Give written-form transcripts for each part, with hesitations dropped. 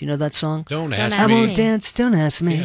Do you know that song? Don't ask I me. won't dance, don't ask me. Yeah.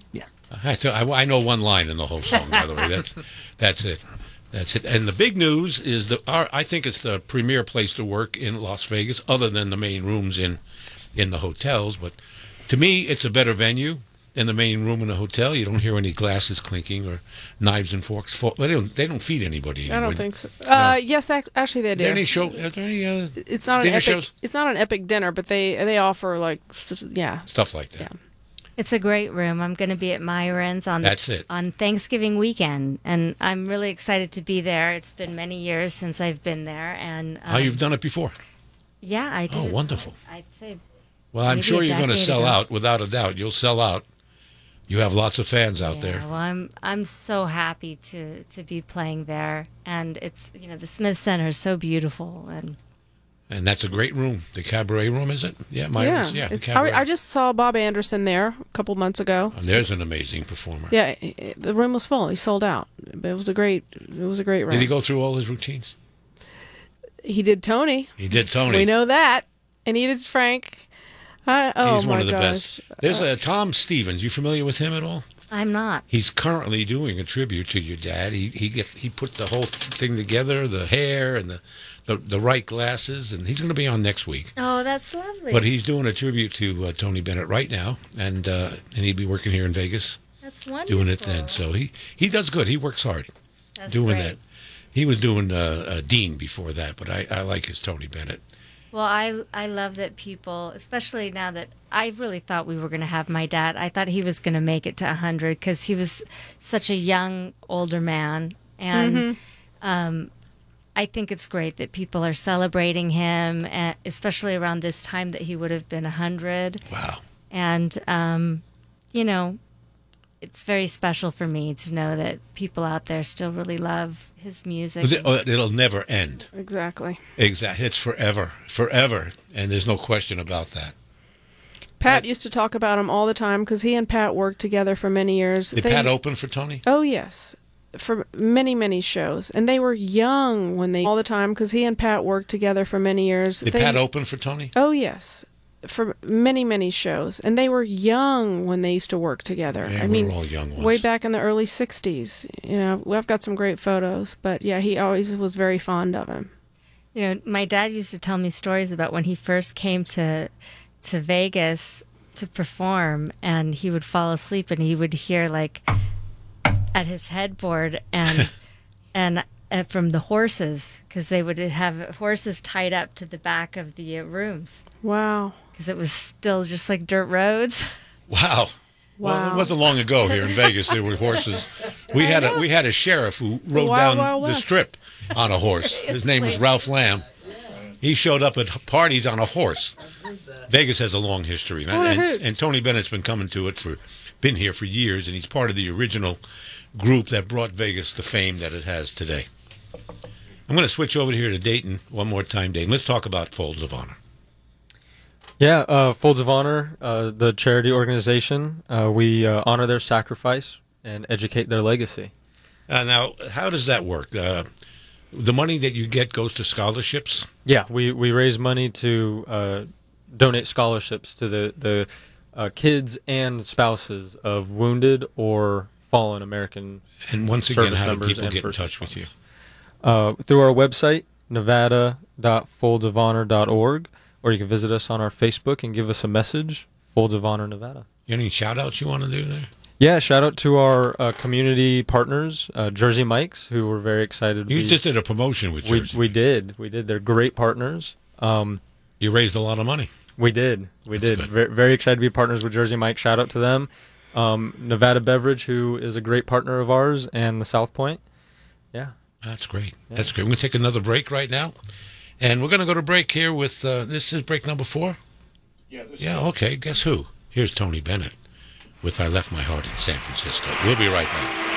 I know one line in the whole song, by the way. That's it. That's it. And the big news is I think it's the premier place to work in Las Vegas, other than the main rooms in the hotels. But to me, it's a better venue than the main room in a hotel. You don't hear any glasses clinking or knives and forks. They don't feed anybody anymore. I don't think so. No. Yes, actually they do. Are there any it's not dinner an epic. shows? It's not an epic dinner, but they offer Stuff like that. Yeah. It's a great room. I'm going to be at Myron's on Thanksgiving weekend, and I'm really excited to be there. It's been many years since I've been there, and you've done it before? Yeah, I did. Oh, wonderful! I'd say. Well, I'm sure you're going to sell out, without a doubt. You'll sell out. You have lots of fans out there. Well, I'm so happy to be playing there, and it's the Smith Center is so beautiful, and that's a great room. The cabaret room, is it? Yeah, Myron's. Yeah, the cabaret. I just saw Bob Anderson there a couple months ago. And there's an amazing performer. Yeah, the room was full. He sold out. But it was a great run. Did he go through all his routines? He did Tony. We know that. And he did Frank. He's one of the best. There's Tom Stevens. You familiar with him at all? I'm not. He's currently doing a tribute to your dad. He put the whole thing together, the hair and the right glasses, and he's going to be on next week. Oh, that's lovely. But he's doing a tribute to Tony Bennett right now, and he'd be working here in Vegas. That's wonderful. Doing it then. So he does good. He works hard. That's doing great. that. He was doing Dean before that, but I like his Tony Bennett. Well, I love that people, especially now that I really thought we were going to have my dad. I thought he was going to make it to 100 because he was such a young, older man. And I think it's great that people are celebrating him, especially around this time that he would have been 100. Wow. And, it's very special for me to know that people out there still really love his music. It'll never end. Exactly. It's forever, and there's no question about that. Pat used to talk about him all the time because he and Pat worked together for many years. Did Pat open for Tony? Oh, yes. For many, many shows. And they were young all the time because he and Pat worked together for many years. Did Pat open for Tony? Oh, yes. For many, many shows. And they were young when they used to work together. Yeah, we were all young ones. Way back in the early 60s. I've got some great photos. But, yeah, he always was very fond of him. My dad used to tell me stories about when he first came to Vegas to perform, and he would fall asleep, and he would hear, at his headboard and from the horses, because they would have horses tied up to the back of the rooms. Wow. Because it was still just like dirt roads. Wow. Well, it wasn't long ago here in Vegas. There were horses. We had a sheriff who rode down the strip on a horse. His name was Ralph Lamb. He showed up at parties on a horse. Vegas has a long history, and Tony Bennett's been here for years, and he's part of the original group that brought Vegas the fame that it has today. I'm going to switch over here to Dayton one more time, Dayton. Let's talk about Folds of Honor. Yeah, Folds of Honor, the charity organization, we honor their sacrifice and educate their legacy. Now, how does that work? The money that you get goes to scholarships? Yeah, we raise money to donate scholarships to the kids and spouses of wounded or fallen American And once again, service how do members people and get in first touch with you? Through our website, nevada.foldsofhonor.org, or you can visit us on our Facebook and give us a message, Folds of Honor Nevada. Any shout-outs you want to do there? Yeah, shout out to our community partners, Jersey Mike's, who we're very excited. You just did a promotion with Jersey. We did. They're great partners. You raised a lot of money. We did. Good. Very excited to be partners with Jersey Mike. Shout out to them. Nevada Beverage, who is a great partner of ours, and the South Point. Yeah. That's great. Yeah. That's great. We're going to take another break right now. And we're going to go to break here with, this is break number 4? Yeah, okay. Guess who? Here's Tony Bennett with I Left My Heart in San Francisco. We'll be right back.